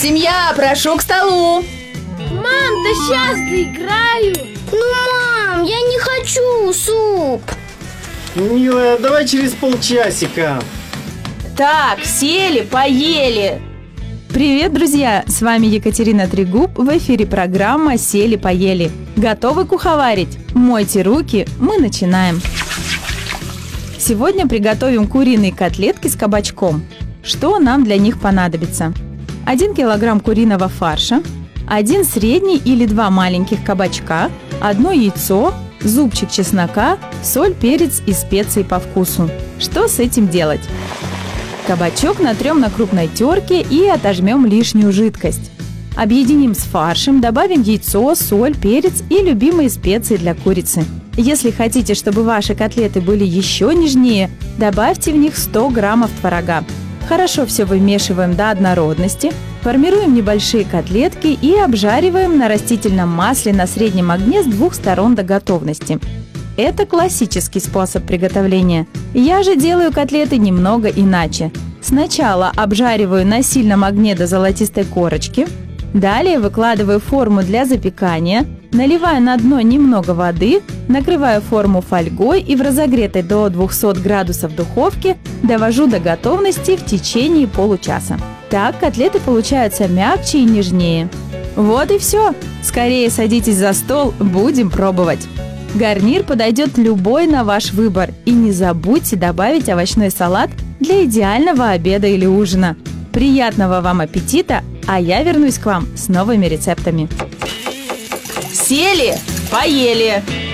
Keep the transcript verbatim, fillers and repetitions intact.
Семья, прошу к столу. Мам, да сейчас доиграю. Ну, мам, я не хочу суп. Милая, давай через полчасика. Так, сели, поели. Привет, друзья! С вами Екатерина Трегуб. В эфире программа «Сели-поели». Готовы куховарить? Мойте руки, мы начинаем. Сегодня приготовим куриные котлетки с кабачком. Что нам для них понадобится? один килограмм куриного фарша, один средний или два маленьких кабачка, одно яйцо, зубчик чеснока, соль, перец и специи по вкусу. Что с этим делать? Кабачок натрем на крупной терке и отожмем лишнюю жидкость. Объединим с фаршем, добавим яйцо, соль, перец и любимые специи для курицы. Если хотите, чтобы ваши котлеты были еще нежнее, добавьте в них сто граммов творога. Хорошо все вымешиваем до однородности, формируем небольшие котлетки и обжариваем на растительном масле на среднем огне с двух сторон до готовности. Это классический способ приготовления. Я же делаю котлеты немного иначе. Сначала обжариваю на сильном огне до золотистой корочки. Далее выкладываю форму для запекания, наливаю на дно немного воды, накрываю форму фольгой и в разогретой до двухсот градусов духовке довожу до готовности в течение получаса. Так котлеты получаются мягче и нежнее. Вот и все. Скорее садитесь за стол, будем пробовать. Гарнир подойдет любой на ваш выбор. И не забудьте добавить овощной салат для идеального обеда или ужина. Приятного вам аппетита, а я вернусь к вам с новыми рецептами. Сели, поели.